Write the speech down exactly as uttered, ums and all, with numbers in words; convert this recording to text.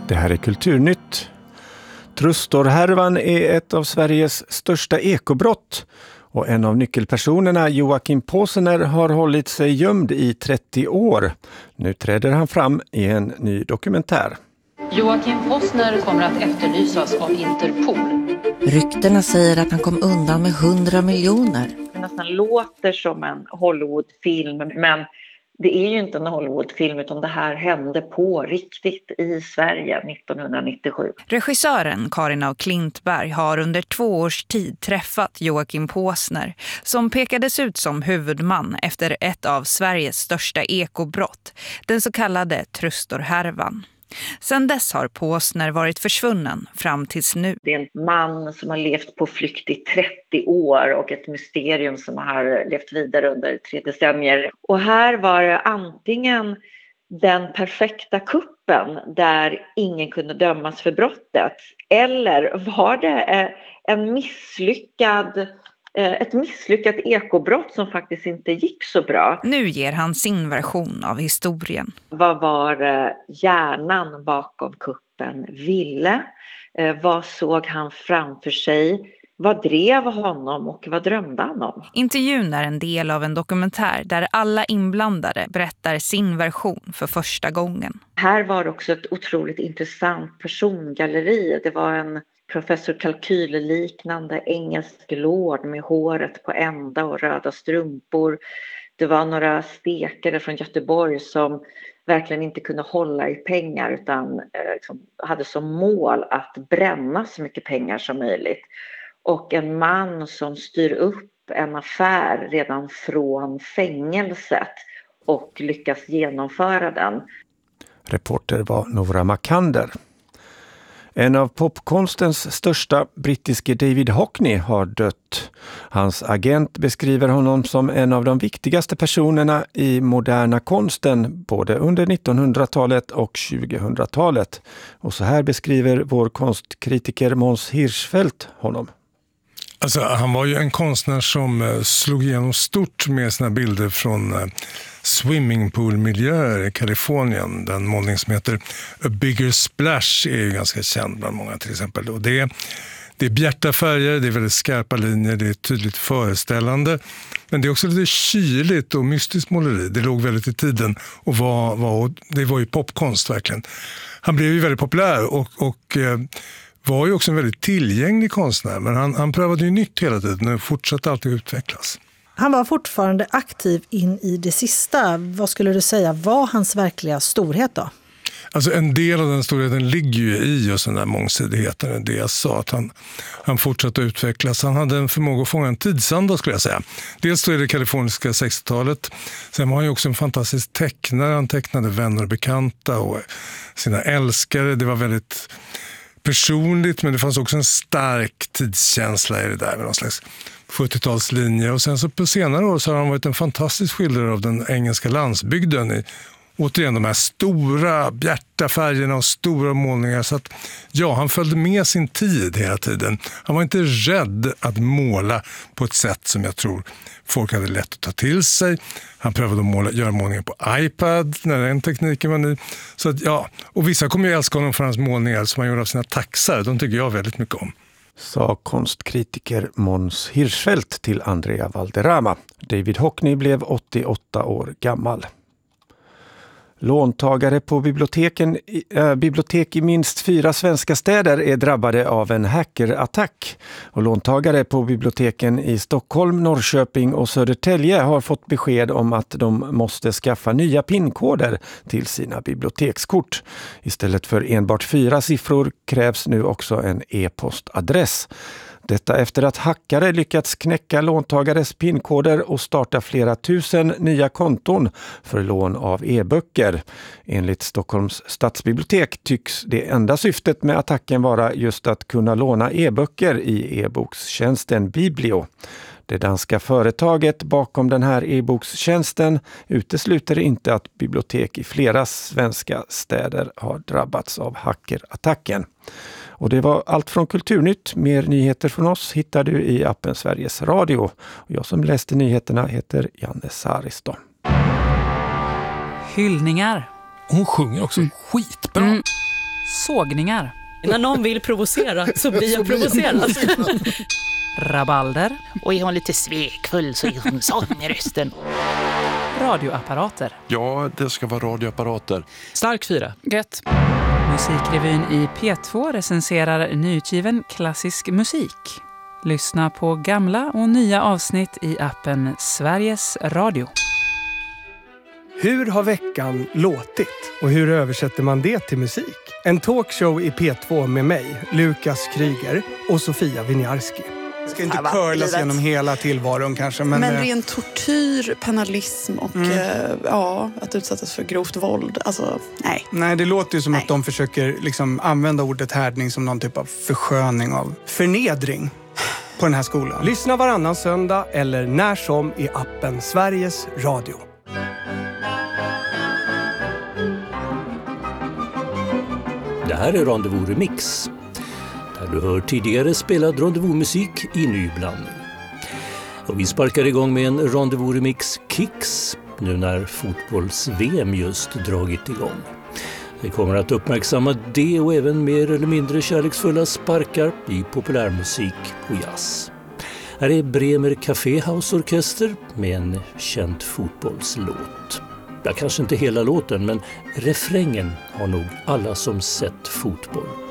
Det här är Kulturnytt. Trustorhärvan är ett av Sveriges största ekobrott och en av nyckelpersonerna, Joakim Posener, har hållit sig gömd i trettio år. Nu träder han fram i en ny dokumentär. Joakim Posener kommer att efterlysas av Interpol. Ryktena säger att han kom undan med hundra miljoner. Det nästan låter som en Hollywoodfilm, men det är ju inte en Hollywoodfilm utan det här hände på riktigt i Sverige nittonhundranittiosju. Regissören Karin af Klintberg har under två års tid träffat Joakim Posener som pekades ut som huvudman efter ett av Sveriges största ekobrott, den så kallade Trustorhärvan. Sedan dess har Posener varit försvunnen fram tills nu. Det är en man som har levt på flykt i trettio år och ett mysterium som har levt vidare under tre decennier. Och här var det antingen den perfekta kuppen där ingen kunde dömas för brottet, eller var det en misslyckad ett misslyckat ekobrott som faktiskt inte gick så bra. Nu ger han sin version av historien. Vad var hjärnan bakom kuppen ville? Vad såg han framför sig? Vad drev honom och vad drömde han om? Intervjun är en del av en dokumentär där alla inblandade berättar sin version för första gången. Här var det också ett otroligt intressant persongalleri. Det var en professor kalkylliknande engelsk lord med håret på ända och röda strumpor. Det var några stekare från Göteborg som verkligen inte kunde hålla i pengar utan eh, liksom, hade som mål att bränna så mycket pengar som möjligt. Och en man som styr upp en affär redan från fängelset och lyckas genomföra den. Reporter var Nora Makander. En av popkonstens största, brittiske David Hockney, har dött. Hans agent beskriver honom som en av de viktigaste personerna i moderna konsten både under nittonhundratalet och tjugohundratalet. Och så här beskriver vår konstkritiker Måns Hirschfeldt honom. Alltså, han var ju en konstnär som slog igenom stort med sina bilder från swimmingpoolmiljöer i Kalifornien. Den målning som heter A Bigger Splash är ju ganska känd bland många till exempel. Och det, är, det är bjärta färger, det är väldigt skarpa linjer, det är tydligt föreställande. Men det är också lite kyligt och mystiskt måleri. Det låg väldigt i tiden och var, var, det var ju popkonst verkligen. Han blev ju väldigt populär och... och var ju också en väldigt tillgänglig konstnär, men han, han prövade ju nytt hela tiden och fortsatte alltid utvecklas. Han var fortfarande aktiv in i det sista. Vad skulle du säga var hans verkliga storhet då? Alltså en del av den storheten ligger ju i just den där mångsidigheten, det jag sa, att han, han fortsatte utvecklas. Han hade en förmåga att fånga en tidsanda skulle jag säga. Dels då är det kaliforniska sextiotalet, sen var han ju också en fantastisk tecknare. Han tecknade vänner och bekanta och sina älskare. Det var väldigt personligt, men det fanns också en stark tidskänsla i det där med någon slags sjuttiotalslinje. Och sen så på senare år så har han varit en fantastisk skildrare av den engelska landsbygden i återigen de här stora bjärta färgerna och stora målningar. Så att ja, han följde med sin tid hela tiden. Han var inte rädd att måla på ett sätt som jag tror folk hade lätt att ta till sig. Han prövade att måla, göra målningar på iPad när den tekniken var ny. Så att, ja, och vissa kommer ju älska honom för hans målningar som han gjorde av sina taxar. De tycker jag väldigt mycket om. Sa konstkritiker Måns Hirschfeldt till Andrea Valderrama. David Hockney blev åttioåtta år gammal. Låntagare på biblioteken, äh, bibliotek i minst fyra svenska städer är drabbade av en hackerattack. Och låntagare på biblioteken i Stockholm, Norrköping och Södertälje har fått besked om att de måste skaffa nya pinkoder till sina bibliotekskort. Istället för enbart fyra siffror krävs nu också en e-postadress. Detta efter att hackare lyckats knäcka låntagares pinkoder och starta flera tusen nya konton för lån av e-böcker. Enligt Stockholms stadsbibliotek tycks det enda syftet med attacken vara just att kunna låna e-böcker i e-bokstjänsten Biblio. Det danska företaget bakom den här e-bokstjänsten utesluter inte att bibliotek i flera svenska städer har drabbats av hackerattacken. Och det var allt från Kulturnytt. Mer nyheter från oss hittar du i appen Sveriges Radio. Och jag som läste nyheterna heter Janne Saristo. Hyllningar. Hon sjunger också mm. skitbra. Mm. Sågningar. När någon vill provocera så blir jag provocerad. Rabalder. Och är hon lite svekfull så är hon sån i rösten. Radioapparater. Ja, det ska vara radioapparater. Stark fyra. Gött. Musikrevyn i P två recenserar nyutgiven klassisk musik. Lyssna på gamla och nya avsnitt i appen Sveriges Radio. Hur har veckan låtit? Och hur översätter man det till musik? En talkshow i P två med mig, Lukas Kryger och Sofia Winiarski. Det ska inte curlas genom hela tillvaron kanske. Men, men ren tortyr, penalism och mm. eh, ja, att utsättas för grovt våld. Alltså, nej. Nej, det låter ju som nej. Att de försöker liksom använda ordet härdning som någon typ av försköning av förnedring på den här skolan. Lyssna varannan söndag eller när som i appen Sveriges Radio. Det här är Rendezvous Remix, där du hör tidigare spelad rendezvous-musik i ny blandning. Och vi sparkar igång med en Rendezvous Remix Kicks nu när fotbolls-V M just dragit igång. Vi kommer att uppmärksamma det och även mer eller mindre kärleksfulla sparkar i populärmusik och jazz. Här är Bremer Café House Orkester med en känd fotbollslåt. Ja, kanske inte hela låten, men refrängen har nog alla som sett fotboll